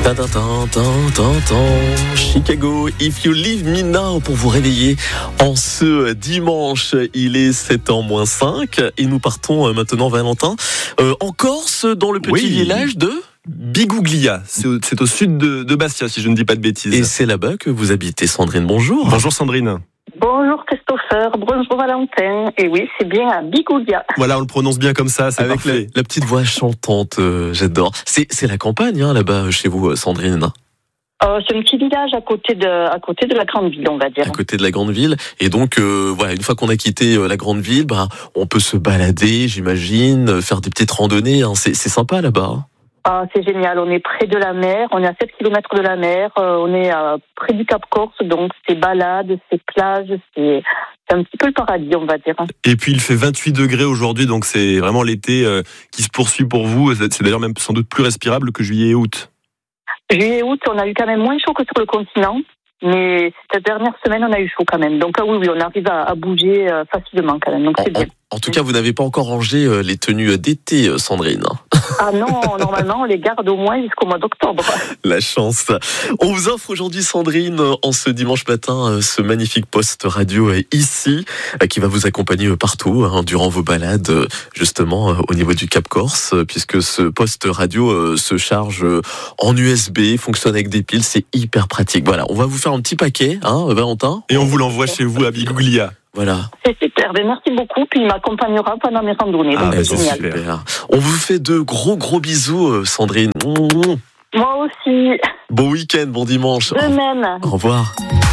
Chicago, If You Leave Me Now pour vous réveiller en ce dimanche. Il est 7h-5 et nous partons maintenant, Valentin, en Corse, dans le petit village de Biguglia. C'est au sud de Bastia, si je ne dis pas de bêtises. Et c'est là-bas que vous habitez, Sandrine. Bonjour. Bonjour Sandrine. Bonjour Christopher, bonjour Valentin. Et oui, c'est bien à Biguglia. Voilà, on le prononce bien comme ça, c'est avec parfait. La petite voix chantante, j'adore. C'est la campagne, là-bas, chez vous, Sandrine. C'est un petit village à côté de la grande ville, on va dire. À côté de la grande ville. Et donc, voilà, une fois qu'on a quitté la grande ville, on peut se balader, j'imagine, faire des petites randonnées. C'est sympa là-bas. Ah, c'est génial, on est près de la mer, on est à 7 km de la mer, on est près du Cap Corse, donc c'est balades, c'est plages, c'est un petit peu le paradis, on va dire. Et puis il fait 28 degrés aujourd'hui, donc c'est vraiment l'été qui se poursuit pour vous. C'est d'ailleurs même sans doute plus respirable que juillet et août. Juillet et août, on a eu quand même moins chaud que sur le continent, mais cette dernière semaine, on a eu chaud quand même. Donc oui, on arrive à bouger facilement quand même, donc c'est bien. En tout cas, vous n'avez pas encore rangé les tenues d'été, Sandrine. Ah non, normalement, on les garde au moins jusqu'au mois d'octobre. La chance. On vous offre aujourd'hui, Sandrine, en ce dimanche matin, ce magnifique poste radio ici, qui va vous accompagner partout, durant vos balades, justement, au niveau du Cap Corse, puisque ce poste radio se charge en USB, fonctionne avec des piles, c'est hyper pratique. Voilà, on va vous faire un petit paquet, Valentin. Et on vous l'envoie chez vous à Biguglia. Voilà. C'est super, merci beaucoup, puis il m'accompagnera pendant mes randonnées. C'est génial. Super. On vous fait de gros bisous, Sandrine. Moi aussi. Bon week-end, bon dimanche. De même. Au revoir.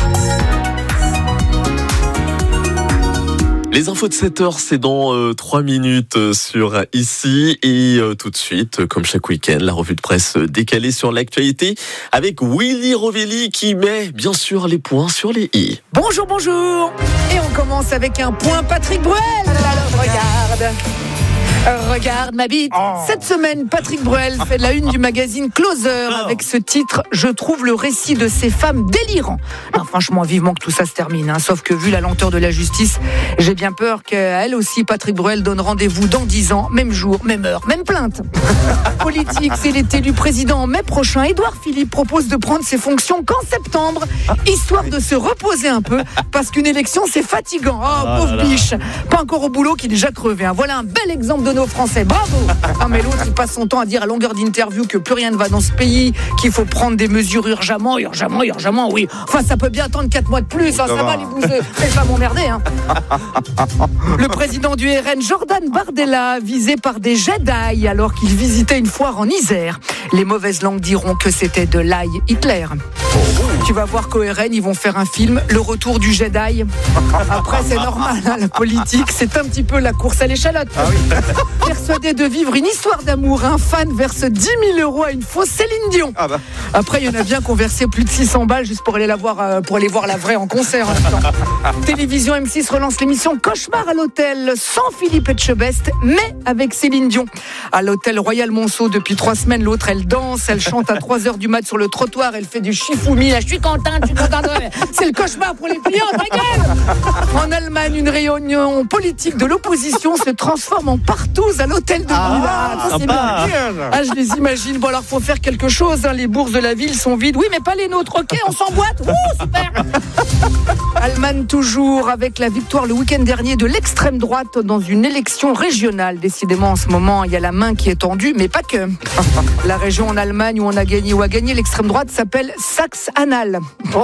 Les infos de 7h, c'est dans 3 minutes sur ici. Et tout de suite, comme chaque week-end, la revue de presse décalée sur l'actualité avec Willy Rovelli qui met bien sûr les points sur les i. Bonjour. Et on commence avec un point Patrick Bruel. Alors regarde ma bite. Cette semaine, Patrick Bruel fait la une du magazine Closer avec ce titre « Je trouve le récit de ces femmes délirant ». Non, franchement, vivement que tout ça se termine. Sauf que vu la lenteur de la justice, j'ai bien peur qu'elle aussi, Patrick Bruel, donne rendez-vous dans 10 ans, même jour, même heure, même plainte. Politique, s'il est élu président en mai prochain, Édouard Philippe propose de prendre ses fonctions qu'en septembre, histoire de se reposer un peu, parce qu'une élection, c'est fatigant. Pauvre biche. Pas encore au boulot qu'il est déjà crevé. Voilà un bel exemple de nos Français, bravo. Mais l'autre, il passe son temps à dire à longueur d'interview que plus rien ne va dans ce pays, qu'il faut prendre des mesures urgemment, oui. Enfin, ça peut bien attendre 4 mois de plus, ça va les bouseux. Faites pas m'emmerder, Le président du RN, Jordan Bardella, visé par des Jedi alors qu'il visitait une foire en Isère. Les mauvaises langues diront que c'était de l'ail Hitler. Tu vas voir qu'au RN, ils vont faire un film, Le Retour du Jedi. Après, c'est normal, la politique, c'est un petit peu la course à l'échalote. Persuadé de vivre une histoire d'amour, un fan verse 10 000 € à une fausse Céline Dion. Après, il y en a bien qui ont versé plus de 600 balles juste pour aller voir la vraie en concert. Télévision M6 relance l'émission Cauchemar à l'hôtel sans Philippe Etchebest, mais avec Céline Dion. À l'hôtel Royal Monceau depuis 3 semaines, l'autre elle danse, elle chante à 3h du mat sur le trottoir, elle fait du chifoumi. Là, je suis contente. C'est le cauchemar pour les clients, ta gueule. En Allemagne, une réunion politique de l'opposition se transforme en partouze à l'hôtel de ville. Je les imagine. Bon, alors, faut faire quelque chose. Les bourses de la ville sont vides. Oui, mais pas les nôtres. Ok, on s'emboîte. Super. Allemagne toujours, avec la victoire le week-end dernier de l'extrême droite dans une élection régionale. Décidément, en ce moment, il y a la main qui est tendue, mais pas que. La région en Allemagne où on a gagné l'extrême droite s'appelle Saxe-Anhalt.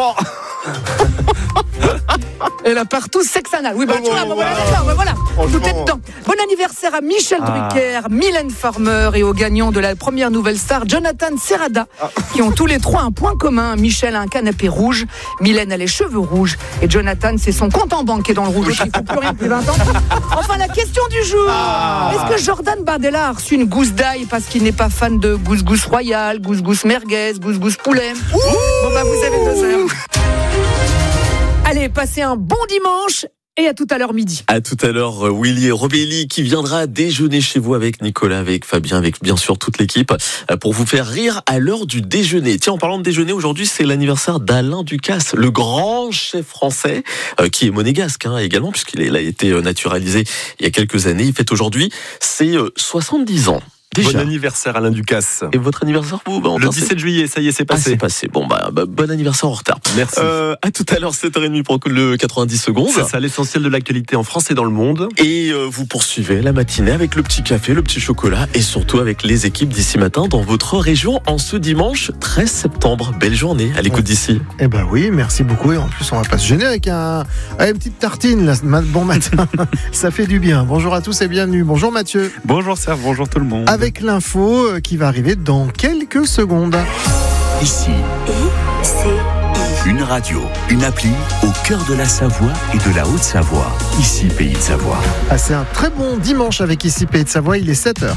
Et là, partout, sexe-anal. Oui, voilà. Tout est dedans. Bon anniversaire à Michel Drucker, Mylène Farmer et aux gagnants de la première nouvelle star, Jonathan Serrada, qui ont tous les 3 un point commun. Michel a un canapé rouge, Mylène a les cheveux rouges, et Jonathan, c'est son compte en banque qui est dans le rouge. Il ne faut plus rien depuis 20 ans. Enfin, la question du jour. Est-ce que Jordan Bardella a reçu une gousse d'ail parce qu'il n'est pas fan de gousgousse royale, gousgousse merguez, gousgousse poulet? Vous avez 2 heures. Allez, passez un bon dimanche et à tout à l'heure midi. À tout à l'heure, Willy Rovelli qui viendra déjeuner chez vous avec Nicolas, avec Fabien, avec bien sûr toute l'équipe pour vous faire rire à l'heure du déjeuner. Tiens, en parlant de déjeuner, aujourd'hui c'est l'anniversaire d'Alain Ducasse, le grand chef français qui est monégasque également puisqu'il a été naturalisé il y a quelques années. Il fête aujourd'hui ses 70 ans. Déjà. Bon anniversaire Alain Ducasse. Et votre anniversaire, vous, Le 17 juillet, ça y est, c'est Ah, passé. c'est passé. Bon, bon anniversaire en retard. Merci. À tout à l'heure, 7h30 pour le 90 secondes. C'est ça, l'essentiel de l'actualité en France et dans le monde. Et vous poursuivez la matinée avec le petit café, le petit chocolat et surtout avec les équipes d'ici matin dans votre région en ce dimanche 13 septembre. Belle journée à l'écoute d'ici. Eh ben oui, merci beaucoup. Et en plus, on va pas se gêner avec une petite tartine. Là, bon matin, ça fait du bien. Bonjour à tous et bienvenue. Bonjour Mathieu. Bonjour Serge, bonjour tout le monde. Avec l'info qui va arriver dans quelques secondes. Ici, une radio, une appli au cœur de la Savoie et de la Haute-Savoie. Ici, Pays de Savoie. Ah, c'est un très bon dimanche avec ici Pays de Savoie, il est 7h.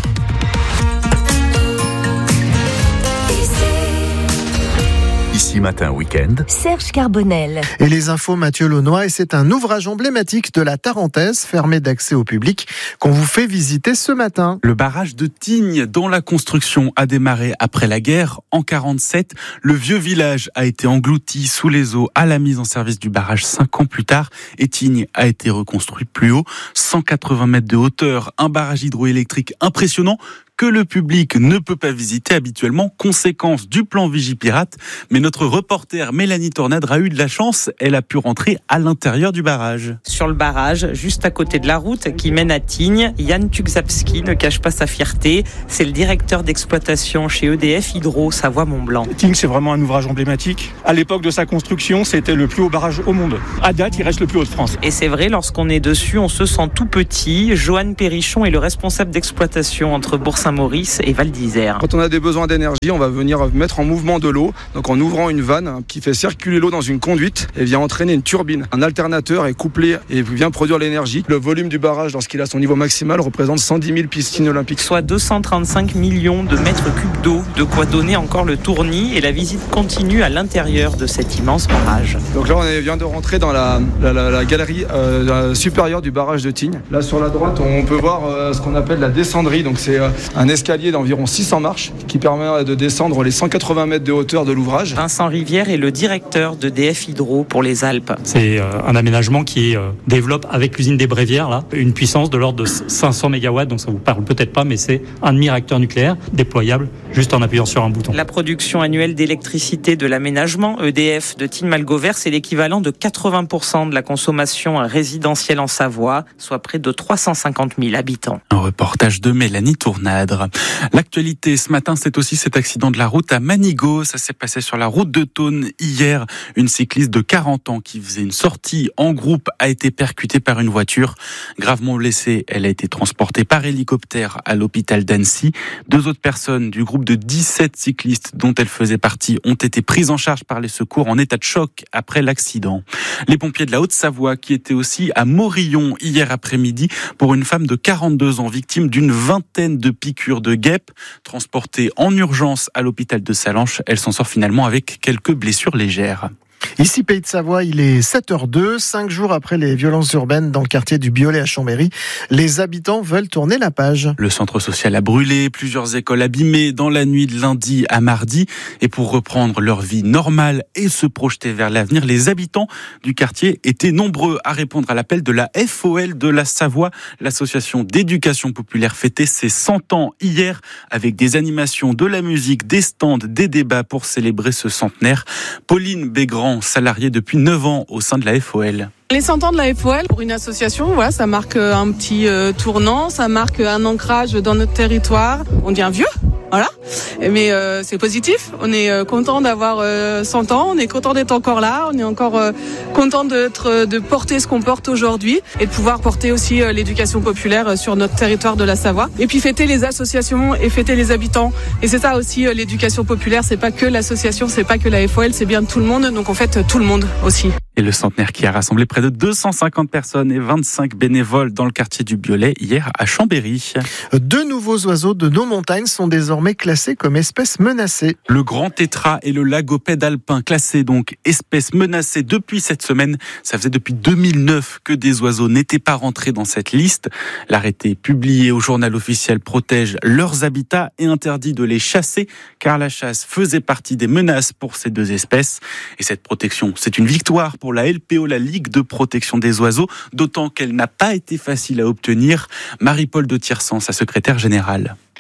Ici Matin Week-end. Serge Carbonel. Et les infos Mathieu Launois, et c'est un ouvrage emblématique de la Tarentaise, fermé d'accès au public, qu'on vous fait visiter ce matin. Le barrage de Tignes, dont la construction a démarré après la guerre, en 1947, le vieux village a été englouti sous les eaux à la mise en service du barrage 5 ans plus tard, et Tignes a été reconstruit plus haut, 180 mètres de hauteur, un barrage hydroélectrique impressionnant, que le public ne peut pas visiter habituellement, conséquence du plan Vigipirate. Mais notre reporter Mélanie Tornadre a eu de la chance, elle a pu rentrer à l'intérieur du barrage. Sur le barrage, juste à côté de la route qui mène à Tignes, Yann Tuxapski ne cache pas sa fierté. C'est le directeur d'exploitation chez EDF Hydro Savoie-Mont-Blanc. Tignes, c'est vraiment un ouvrage emblématique. À l'époque de sa construction, c'était le plus haut barrage au monde. À date, il reste le plus haut de France. Et c'est vrai, lorsqu'on est dessus, on se sent tout petit. Johan Perrichon est le responsable d'exploitation entre Bourg-Saint-Maurice et Val d'Isère. Quand on a des besoins d'énergie, on va venir mettre en mouvement de l'eau. Donc en ouvrant une vanne qui fait circuler l'eau dans une conduite et vient entraîner une turbine. Un alternateur est couplé et vient produire l'énergie. Le volume du barrage, lorsqu'il a son niveau maximal, représente 110 000 piscines olympiques. Soit 235 millions de mètres cubes d'eau, de quoi donner encore le tournis. Et la visite continue à l'intérieur de cet immense barrage. Donc là, on vient de rentrer dans la galerie supérieure du barrage de Tignes. Là, sur la droite, on peut voir ce qu'on appelle la descendrie. Donc c'est un escalier d'environ 600 marches qui permet de descendre les 180 mètres de hauteur de l'ouvrage. Vincent Rivière est le directeur d'EDF Hydro pour les Alpes. C'est un aménagement qui développe avec l'usine des Brévières là, une puissance de l'ordre de 500 MW, donc ça vous parle peut-être pas, mais c'est un demi-réacteur nucléaire déployable juste en appuyant sur un bouton. La production annuelle d'électricité de l'aménagement EDF de Tignes-Malgovert, c'est l'équivalent de 80% de la consommation résidentielle en Savoie, soit près de 350 000 habitants. Un reportage de Mélanie Tournadre. L'actualité ce matin, c'est aussi cet accident de la route à Manigot. Ça s'est passé sur la route de Thônes hier. Une cycliste de 40 ans qui faisait une sortie en groupe a été percutée par une voiture. Gravement blessée, elle a été transportée par hélicoptère à l'hôpital d'Annecy. 2 autres personnes du groupe de 17 cyclistes dont elle faisait partie ont été prises en charge par les secours en état de choc après l'accident. Les pompiers de la Haute-Savoie qui étaient aussi à Morillon hier après-midi pour une femme de 42 ans victime d'une vingtaine de piqûres de guêpes. Transportée en urgence à l'hôpital de Sallanches, elle s'en sort finalement avec quelques blessures légères. Ici Pays de Savoie, il est 7h02, 5 jours après les violences urbaines dans le quartier du Biolay à Chambéry. Les habitants veulent tourner la page. Le centre social a brûlé, plusieurs écoles abîmées dans la nuit de lundi à mardi. Et pour reprendre leur vie normale et se projeter vers l'avenir, les habitants du quartier étaient nombreux à répondre à l'appel de la FOL de la Savoie. L'association d'éducation populaire fêtait ses 100 ans hier avec des animations, de la musique, des stands, des débats pour célébrer ce centenaire. Pauline Bégrand, salariée depuis 9 ans au sein de la FOL. Les 100 ans de la FOL, pour une association, voilà, ça marque un petit tournant, ça marque un ancrage dans notre territoire. On devient vieux, voilà, mais c'est positif. On est content d'avoir 100 ans, on est content d'être encore là, on est encore content de porter ce qu'on porte aujourd'hui et de pouvoir porter aussi l'éducation populaire sur notre territoire de la Savoie. Et puis fêter les associations et fêter les habitants. Et c'est ça aussi, l'éducation populaire, c'est pas que l'association, c'est pas que la FOL, c'est bien tout le monde, donc on fête tout le monde aussi. Et le centenaire qui a rassemblé près de 250 personnes et 25 bénévoles dans le quartier du Biolay hier à Chambéry. 2 nouveaux oiseaux de nos montagnes sont désormais classés comme espèces menacées. Le grand tétras et le lagopède alpin, classés donc espèces menacées depuis cette semaine. Ça faisait depuis 2009 que des oiseaux n'étaient pas rentrés dans cette liste. L'arrêté publié au journal officiel protège leurs habitats et interdit de les chasser car la chasse faisait partie des menaces pour ces 2 espèces. Et cette protection, c'est une victoire pour la LPO, la Ligue de protection des oiseaux, d'autant qu'elle n'a pas été facile à obtenir. Marie-Paul de Tiersan, sa secrétaire générale.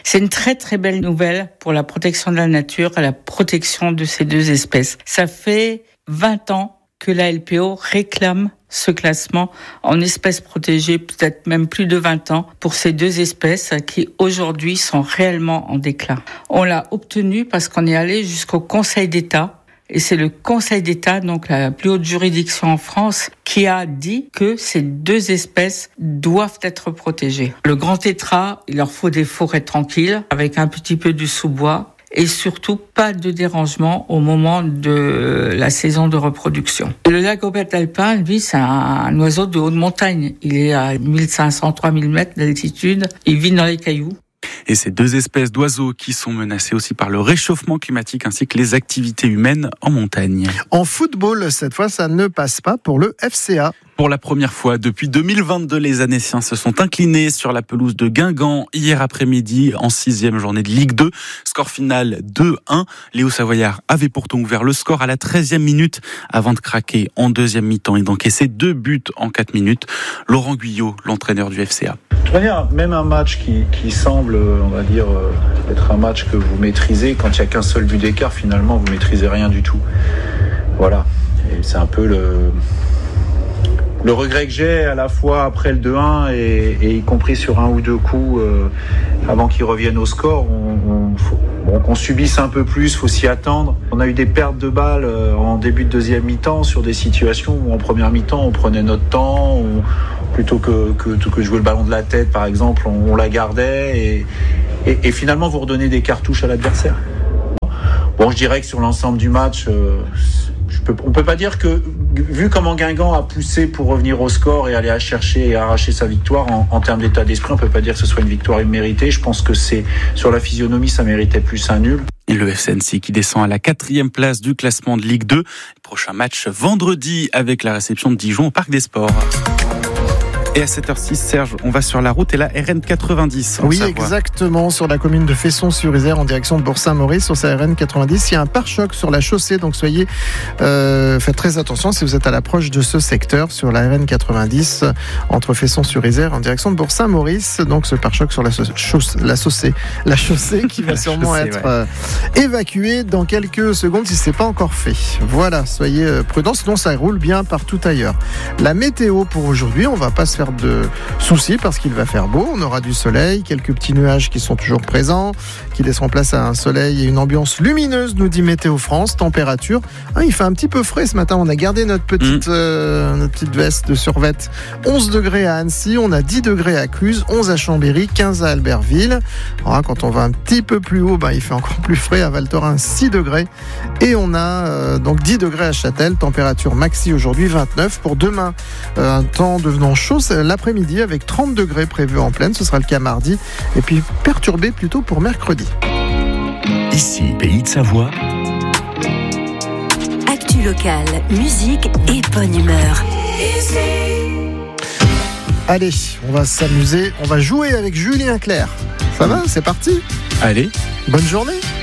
C'est une très très belle nouvelle pour la protection de la nature et la protection de ces deux espèces. Ça fait 20 ans que la LPO réclame ce classement en espèces protégées, peut-être même plus de 20 ans, pour ces deux espèces qui aujourd'hui sont réellement en déclin. On l'a obtenu parce qu'on est allé jusqu'au Conseil d'État. Et c'est le Conseil d'État, donc la plus haute juridiction en France, qui a dit que ces deux espèces doivent être protégées. Le grand tétras, il leur faut des forêts tranquilles, avec un petit peu de sous-bois, et surtout pas de dérangement au moment de la saison de reproduction. Le lagobète alpin, lui, c'est un oiseau de haute montagne. Il est à 1500-3000 mètres d'altitude. Il vit dans les cailloux. Et ces deux espèces d'oiseaux qui sont menacées aussi par le réchauffement climatique ainsi que les activités humaines en montagne. En football, cette fois, ça ne passe pas pour le FCA. Pour la première fois depuis 2022, les Annéciens se sont inclinés sur la pelouse de Guingamp hier après-midi en 6e journée de Ligue 2. Score final 2-1. Léo Savoyard avait pourtant ouvert le score à la 13e minute avant de craquer en deuxième mi-temps et d'encaisser 2 buts en 4 minutes. Laurent Guyot, l'entraîneur du FCA. De toute manière, même un match qui semble, on va dire, être un match que vous maîtrisez, quand il n'y a qu'un seul but d'écart, finalement, vous ne maîtrisez rien du tout. Voilà. Et c'est un peu le regret que j'ai à la fois après le 2-1 et y compris sur un ou deux coups avant qu'ils reviennent au score, qu'on subisse un peu plus, faut s'y attendre. On a eu des pertes de balles en début de deuxième mi-temps sur des situations où en première mi-temps on prenait notre temps, plutôt que jouer le ballon de la tête par exemple, on la gardait et finalement vous redonnez des cartouches à l'adversaire. Bon, je dirais que sur l'ensemble du match, on peut pas dire que, vu comment Guingamp a poussé pour revenir au score et aller chercher et arracher sa victoire, en termes d'état d'esprit, on peut pas dire que ce soit une victoire imméritée. Je pense que c'est sur la physionomie, ça méritait plus un nul. Et le FC Annecy qui descend à la 4e place du classement de Ligue 2. Prochain match vendredi avec la réception de Dijon au Parc des Sports. Et à 7h06, Serge, on va sur la route et la RN 90. Oui, exactement, sur la commune de Fesson-sur-Isère en direction de Bourg-Saint-Maurice, sur sa RN 90. Il y a un pare-choc sur la chaussée, donc faites très attention si vous êtes à l'approche de ce secteur sur la RN 90 entre Fesson-sur-Isère en direction de Bourg-Saint-Maurice. Donc ce pare-choc sur la chaussée qui va sûrement être évacué dans quelques secondes si ce n'est pas encore fait. Voilà, soyez prudents, sinon ça roule bien partout ailleurs. La météo pour aujourd'hui, on va pas se faire de soucis parce qu'il va faire beau, on aura du soleil, quelques petits nuages qui sont toujours présents, qui laisseront place à un soleil et une ambiance lumineuse, nous dit Météo France. Température, il fait un petit peu frais ce matin, on a gardé notre petite veste de survêt. 11 degrés à Annecy, on a 10 degrés à Cluse, 11 à Chambéry, 15 à Albertville. Alors, quand on va un petit peu plus haut, il fait encore plus frais à Val Thorens, 6 degrés et on a donc 10 degrés à Châtel, température maxi aujourd'hui 29. Pour demain, un temps devenant chaud l'après-midi avec 30 degrés prévus en pleine, ce sera le cas mardi, et puis perturbé plutôt pour mercredi. Ici, Pays de Savoie. Actu locale, musique et bonne humeur. Allez, on va s'amuser, on va jouer avec Julien Clerc. Ça va, c'est parti ? Allez. Bonne journée.